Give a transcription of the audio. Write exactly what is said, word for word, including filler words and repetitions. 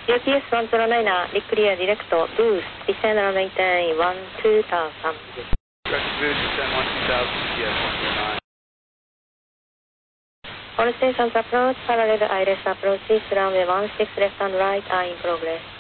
U P S one zero nine, clear direct, boost, descend and maintain one two thousand. Correct, boost, descend one two thousand, U P S one zero nine. All stations approach, parallel I L S approaches, runway one six left and right are in progress.